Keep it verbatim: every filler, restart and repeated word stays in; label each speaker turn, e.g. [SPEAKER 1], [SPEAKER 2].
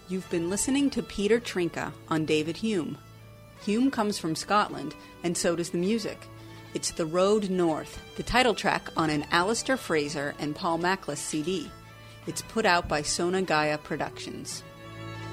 [SPEAKER 1] You've been listening to Peter Trinka on David Hume. Hume comes from Scotland, and so does the music. It's The Road North, the title track on an Alistair Fraser and Paul Mackless C D. It's put out by Sona Gaia Productions.